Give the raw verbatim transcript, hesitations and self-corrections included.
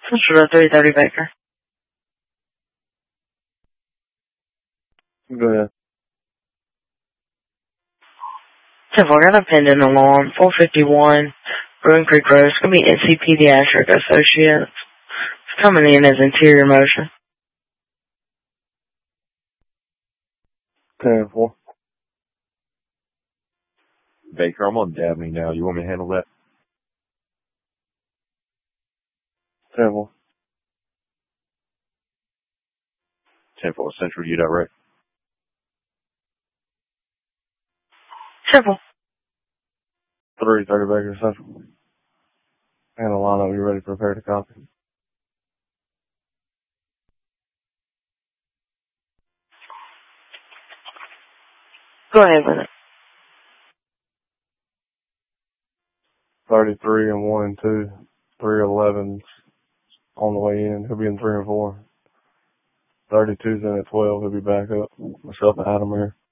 Central to three thirty Baker. Go ahead. Central, I got a pending alarm, four fifty-one, Bruin Creek Road. It's going to be N C Pediatric Associates. It's coming in as interior motion. ten four. Baker, I'm on Dabney now. You want me to handle that? ten four. ten four Central, you direct. Central. three thirty Baker Central. And a line up, you ready to prepare to copy? Go ahead with it. thirty-three and one and two. three eleven's on the way in. He'll be in three and four. thirty-two's in at twelve. He'll be back up. Myself and Adam here.